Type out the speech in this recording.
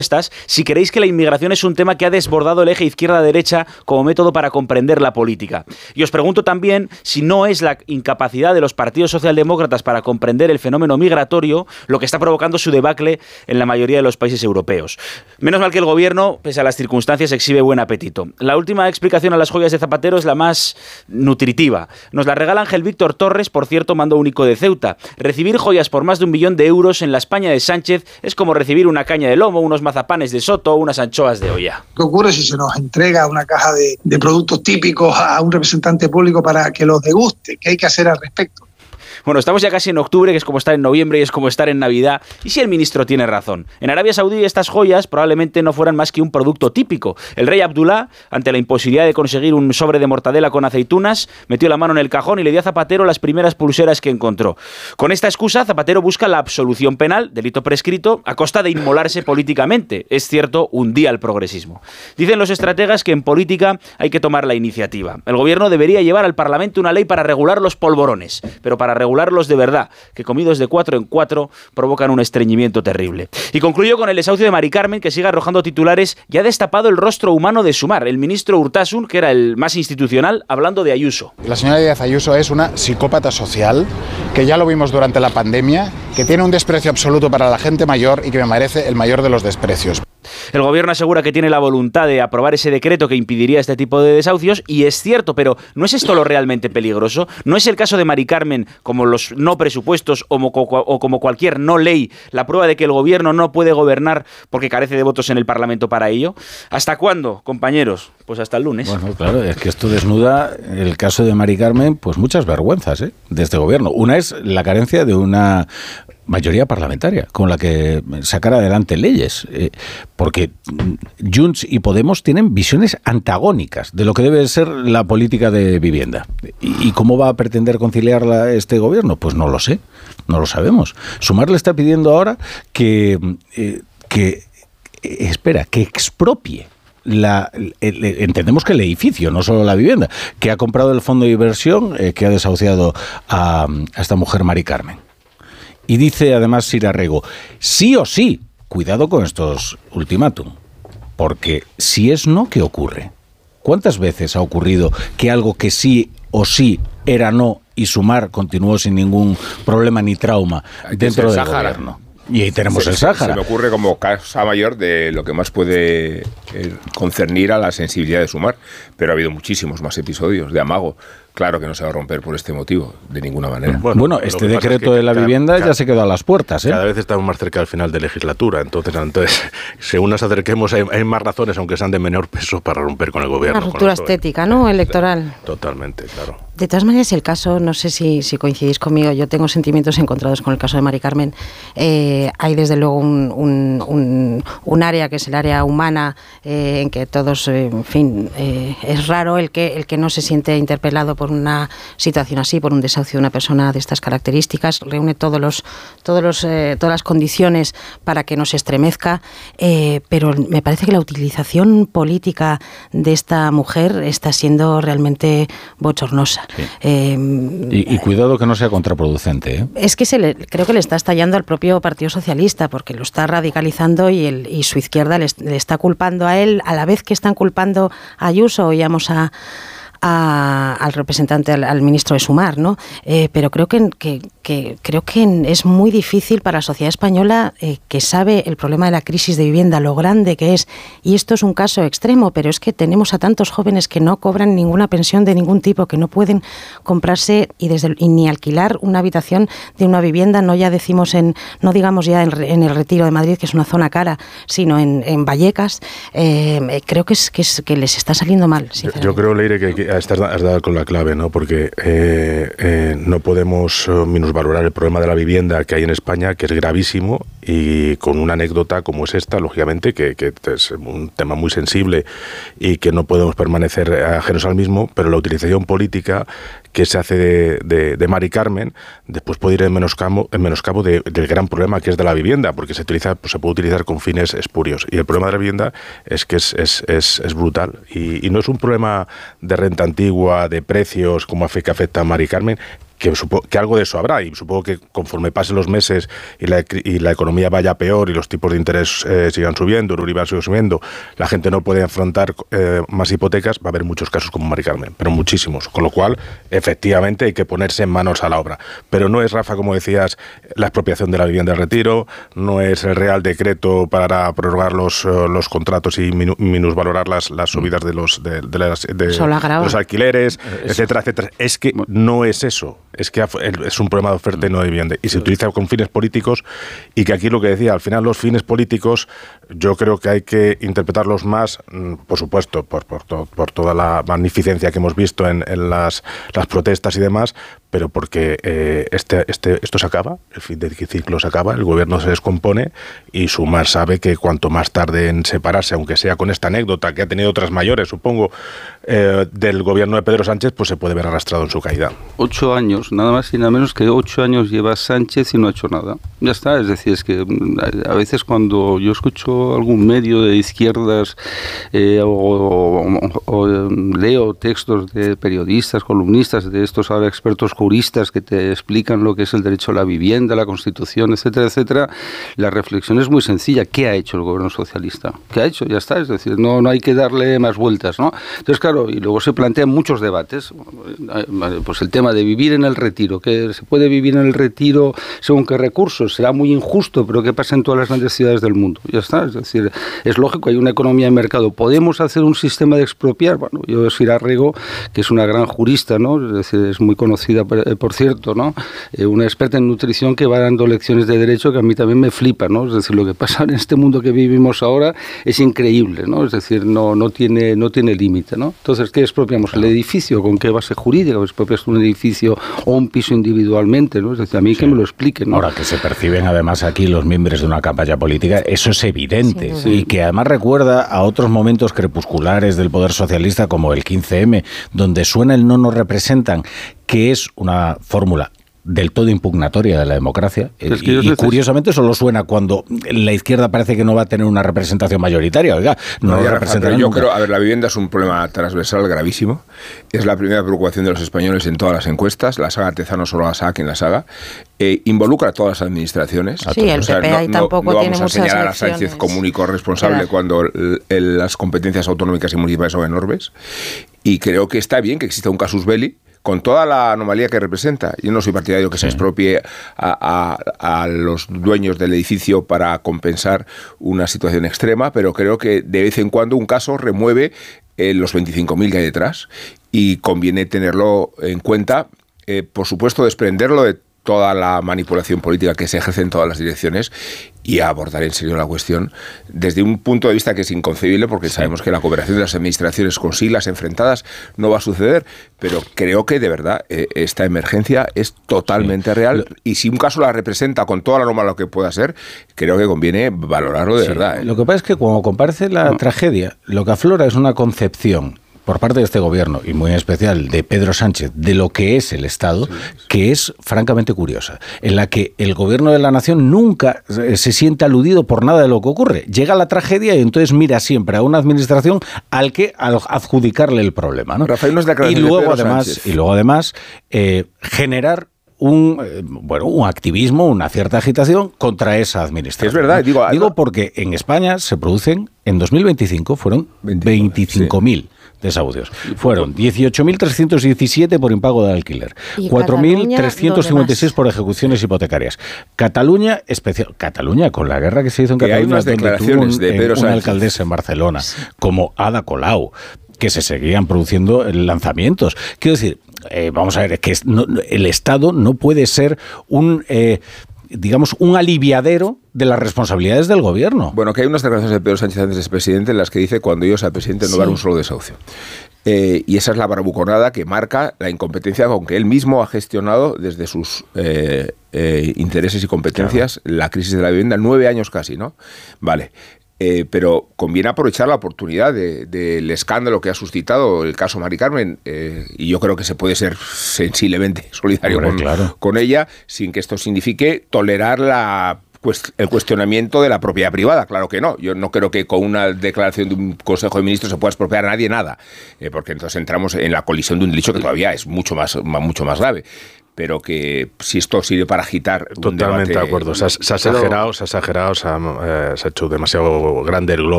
si creéis que la inmigración es un tema que ha desbordado el eje izquierda-derecha como método para comprender la política. Y os pregunto también si no es la incapacidad de los partidos socialdemócratas para comprender el fenómeno migratorio lo que está provocando su debacle en la mayoría de los países europeos. Menos mal que el gobierno, pese a las circunstancias, exhibe buen apetito. La última explicación a las joyas de Zapatero es la más nutritiva. Nos la regala Ángel Víctor Torres, por cierto, mando único de Ceuta. Recibir joyas por más de 1 millón de euros en la España de Sánchez es como recibir una caña de lomo, unos mazapanes de Soto o unas anchoas de olla. ¿Qué ocurre si se nos entrega una caja de productos típicos a un representante público para que los deguste? ¿Qué hay que hacer al respecto? Bueno, estamos ya casi en octubre, que es como estar en noviembre y es como estar en Navidad. ¿Y si el ministro tiene razón? En Arabia Saudí estas joyas probablemente no fueran más que un producto típico. El rey Abdullah, ante la imposibilidad de conseguir un sobre de mortadela con aceitunas, metió la mano en el cajón y le dio a Zapatero las primeras pulseras que encontró. Con esta excusa, Zapatero busca la absolución penal, delito prescrito, a costa de inmolarse políticamente. Es cierto, hundía al progresismo. Dicen los estrategas que en política hay que tomar la iniciativa. El gobierno debería llevar al Parlamento una ley para regular los polvorones, pero para regularlos de verdad, que comidos de 4 en 4 provocan un estreñimiento terrible. Y concluyo con el desahucio de Mari Carmen, que sigue arrojando titulares y ha destapado el rostro humano de Sumar, el ministro Urtasun, que era el más institucional, hablando de Ayuso. La señora Díaz Ayuso es una psicópata social, que ya lo vimos durante la pandemia, que tiene un desprecio absoluto para la gente mayor y que me merece el mayor de los desprecios. El gobierno asegura que tiene la voluntad de aprobar ese decreto que impediría este tipo de desahucios, y es cierto, pero ¿no es esto lo realmente peligroso? ¿No es el caso de Mari Carmen, como los no presupuestos o como cualquier no ley, la prueba de que el gobierno no puede gobernar porque carece de votos en el Parlamento para ello? ¿Hasta cuándo, compañeros? Pues hasta el lunes. Bueno, claro, es que esto desnuda el caso de Mari Carmen, pues muchas vergüenzas, de este gobierno. Una es la carencia de una mayoría parlamentaria con la que sacar adelante leyes, porque Junts y Podemos tienen visiones antagónicas de lo que debe ser la política de vivienda. ¿Y cómo va a pretender conciliarla este gobierno? Pues no lo sé, no lo sabemos. Sumar le está pidiendo ahora que expropie entendemos que el edificio, no solo la vivienda, que ha comprado el fondo de inversión que ha desahuciado a esta mujer Mari Carmen. Y dice además Sira Rego, sí o sí, cuidado con estos ultimátum, porque si es no, ¿qué ocurre? ¿Cuántas veces ha ocurrido que algo que sí o sí era no y Sumar continuó sin ningún problema ni trauma dentro del gobierno? Y ahí tenemos el Sáhara. Se me ocurre como causa mayor de lo que más puede concernir a la sensibilidad de Sumar, pero ha habido muchísimos más episodios de amago. Claro que no se va a romper por este motivo, de ninguna manera. Bueno, este decreto de la vivienda ya se quedó a las puertas. Cada vez estamos más cerca del final de legislatura, entonces según nos acerquemos hay más razones, aunque sean de menor peso, para romper con el gobierno. Una ruptura estética, ¿no? Electoral. Totalmente, claro. De todas maneras, el caso, no sé si coincidís conmigo, yo tengo sentimientos encontrados con el caso de Mari Carmen. Hay desde luego un área que es el área humana, en que todos, en fin, es raro el que no se siente interpelado por una situación así, por un desahucio de una persona de estas características. Reúne todas las condiciones para que no se estremezca, pero me parece que la utilización política de esta mujer está siendo realmente bochornosa. Sí. Y cuidado que no sea contraproducente. Es que creo que le está estallando al propio Partido Socialista, porque lo está radicalizando y su izquierda le está culpando a él, a la vez que están culpando a Ayuso. Oíamos al representante, al ministro de Sumar, ¿no? Pero creo que es muy difícil para la sociedad española, que sabe el problema de la crisis de vivienda, lo grande que es, y esto es un caso extremo, pero es que tenemos a tantos jóvenes que no cobran ninguna pensión de ningún tipo, que no pueden comprarse y ni alquilar una habitación de una vivienda, no digamos ya en el Retiro de Madrid, que es una zona cara, sino en Vallecas. Creo que les está saliendo mal. Yo creo, Leire, que has dado con la clave, ¿no? Porque no podemos minusvalorar el problema de la vivienda que hay en España, que es gravísimo, y con una anécdota como es esta, lógicamente, que es un tema muy sensible y que no podemos permanecer ajenos al mismo, pero la utilización política que se hace de Mari Carmen después puede ir en menoscabo del gran problema que es de la vivienda, porque se puede utilizar con fines espurios, y el problema de la vivienda es que es brutal, y no es un problema de renta antigua, de precios, como que afecta a Mari Carmen, que algo de eso habrá, y supongo que conforme pasen los meses y la economía vaya peor y los tipos de interés sigan subiendo, el Euribor siga subiendo, la gente no puede afrontar más hipotecas, va a haber muchos casos como Mari Carmen, pero muchísimos, con lo cual efectivamente hay que ponerse en manos a la obra. Pero no es, Rafa, como decías, la expropiación de la vivienda de retiro, no es el Real Decreto para prorrogar los contratos y minusvalorar las subidas de los alquileres, etcétera, etcétera. Es que no es eso. Es que es un problema de oferta y no de vivienda. Y se utiliza con fines políticos, y que aquí lo que decía, al final los fines políticos yo creo que hay que interpretarlos más, por supuesto, por toda la magnificencia que hemos visto en las protestas y demás, pero porque esto se acaba, el fin de ciclo se acaba, el gobierno se descompone, y Sumar sabe que cuanto más tarde en separarse, aunque sea con esta anécdota que ha tenido otras mayores, supongo, del gobierno de Pedro Sánchez, pues se puede ver arrastrado en su caída. 8 años, nada más y nada menos que 8 años lleva Sánchez y no ha hecho nada. Ya está, es decir, es que a veces cuando yo escucho algún medio de izquierdas o leo textos de periodistas, columnistas, de estos ahora expertos juristas que te explican lo que es el derecho a la vivienda, la Constitución, etcétera, etcétera, la reflexión es muy sencilla. ¿Qué ha hecho el gobierno socialista? ¿Qué ha hecho? Ya está, es decir, no hay que darle más vueltas, ¿no? Entonces, claro, y luego se plantean muchos debates. Pues el tema de vivir en el retiro, que se puede vivir en el retiro según qué recursos, será muy injusto, pero ¿qué pasa en todas las grandes ciudades del mundo? Ya está, es decir, es lógico, hay una economía de mercado. ¿Podemos hacer un sistema de expropiar? Bueno, yo Sira Rego, que es una gran jurista, ¿no? Es decir, es muy conocida, por cierto, ¿no? Una experta en nutrición que va dando lecciones de derecho que a mí también me flipa, ¿no? Es decir, lo que pasa en este mundo que vivimos ahora es increíble, ¿no? Es decir, no tiene límite, ¿no? Entonces, ¿qué expropiamos? ¿El edificio? ¿Con qué base jurídica? ¿Expropias un edificio o un piso individualmente, ¿no? Es decir, a mí que me lo expliquen, ¿no? Ahora, que se perciben además aquí los miembros de una campaña política, eso es evidente, sí. Y que además recuerda a otros momentos crepusculares del poder socialista como el 15M, donde suena el no nos representan, que es una fórmula del todo impugnatoria de la democracia, y curiosamente solo suena cuando la izquierda parece que no va a tener una representación mayoritaria. Oiga, no representan. Yo creo, la vivienda es un problema transversal gravísimo, es la primera preocupación de los españoles en todas las encuestas. La saga Tezano solo la saca quien la saga, involucra a todas las administraciones. Sí, el PP ahí tampoco tiene muchas elecciones. No vamos a señalar a Sánchez como único responsable cuando las competencias autonómicas y municipales son enormes, y creo que está bien que exista un casus belli con toda la anomalía que representa. Yo no soy partidario que se expropie a los dueños del edificio para compensar una situación extrema, pero creo que de vez en cuando un caso remueve los 25.000 que hay detrás, y conviene tenerlo en cuenta, por supuesto desprenderlo de toda la manipulación política que se ejerce en todas las direcciones, y abordar en serio la cuestión desde un punto de vista que es inconcebible, porque sabemos que la cooperación de las administraciones con siglas enfrentadas no va a suceder, pero creo que de verdad esta emergencia es totalmente real, y si un caso la representa con toda la norma que pueda ser, creo que conviene valorarlo de verdad. Lo que pasa es que cuando comparece la tragedia, lo que aflora es una concepción por parte de este gobierno, y muy en especial de Pedro Sánchez, de lo que es el Estado, que es francamente curiosa, en la que el gobierno de la nación nunca se siente aludido por nada de lo que ocurre. Llega la tragedia y entonces mira siempre a una administración al que adjudicarle el problema, ¿no? Rafael, y luego además generar un activismo, una cierta agitación contra esa administración. Es verdad, digo porque en España se producen, en 2025 fueron 25.000 desahucios. Fueron 18.317 por impago de alquiler, 4.356 por ejecuciones hipotecarias. Cataluña, con la guerra que se hizo en Cataluña, hay unas declaraciones de Pedro Sánchez, una alcaldesa en Barcelona, como Ada Colau, que se seguían produciendo lanzamientos. Quiero decir, vamos a ver, que el Estado no puede ser un aliviadero de las responsabilidades del gobierno. Bueno, que hay unas declaraciones de Pedro Sánchez antes de ser presidente en las que dice: cuando yo sea presidente no va a haber un solo desahucio. Y esa es la bravuconada que marca la incompetencia con que él mismo ha gestionado desde sus intereses y competencias la crisis de la vivienda, 9 años casi, ¿no? Vale. Pero conviene aprovechar la oportunidad del escándalo que ha suscitado el caso Mari Carmen, y yo creo que se puede ser sensiblemente solidario con ella, sin que esto signifique tolerar el cuestionamiento de la propiedad privada. Claro que no. Yo no creo que con una declaración de un Consejo de Ministros se pueda expropiar a nadie nada, porque entonces entramos en la colisión de un delito que todavía es mucho más grave. pero que si esto sirve para agitar un Totalmente debate, de acuerdo. Se ha exagerado, se ha hecho demasiado grande el globo